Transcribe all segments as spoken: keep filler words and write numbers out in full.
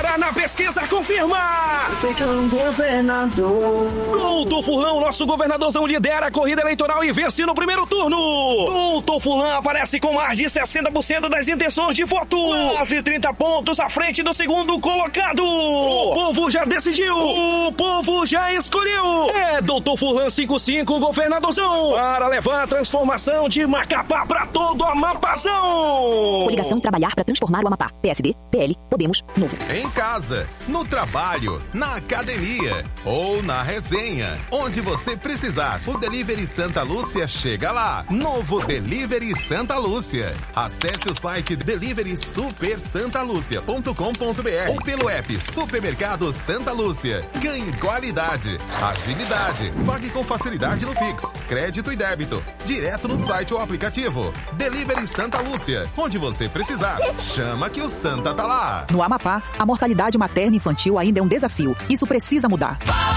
Paraná Pesquisa confirma! Um governador. Doutor Furlan, nosso governadorzão, lidera a corrida eleitoral e vence no primeiro turno. Doutor Furlan aparece com mais de sessenta por cento das intenções de voto. Quase trinta pontos à frente do segundo colocado. O povo já decidiu. O povo já escolheu. É Doutor Furlan cinquenta e cinco, governadorzão, para levar a transformação de Macapá para todo o Amapazão. Coligação Trabalhar para transformar o Amapá. P S D, P L, Podemos, Novo. Em casa, no trabalho, na academia ou na resenha. Onde você precisar, o Delivery Santa Lúcia chega lá. Novo Delivery Santa Lúcia. Acesse o site delivery super santa lúcia ponto com ponto br ou pelo app Supermercado Santa Lúcia. Ganhe qualidade, agilidade, pague com facilidade no Pix, crédito e débito, direto no site ou aplicativo. Delivery Santa Lúcia, onde você precisar. Chama que o Santa tá lá. No Amapá, a mortalidade materna e infantil ainda é um desafio. Isso precisa mudar.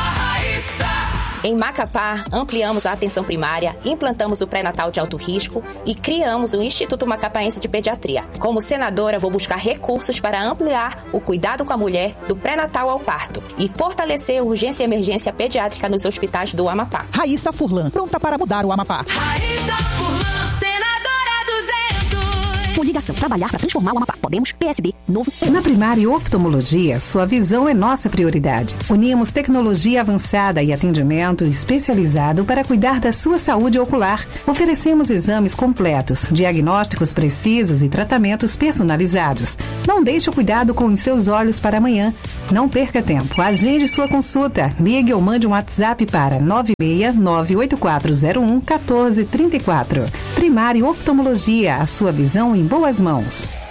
Em Macapá, ampliamos a atenção primária, implantamos o pré-natal de alto risco e criamos o Instituto Macapaense de Pediatria. Como senadora, vou buscar recursos para ampliar o cuidado com a mulher do pré-natal ao parto e fortalecer a urgência e emergência pediátrica nos hospitais do Amapá. Raíssa Furlan, pronta para mudar o Amapá. Raíssa Furlan, senadora duzentos. Coligação Trabalhar para transformar o Amapá. Podemos, P S D, Novo. Na Primária e Oftalmologia, sua visão é nossa prioridade. Unimos tecnologia avançada e atendimento especializado para cuidar da sua saúde ocular. Oferecemos exames completos, diagnósticos precisos e tratamentos personalizados. Não deixe o cuidado com os seus olhos para amanhã. Não perca tempo. Agende sua consulta. Ligue ou mande um WhatsApp para nove seis nove oito quatro zero um um quatro três quatro. Primária e Oftalmologia, a sua visão em boas mãos.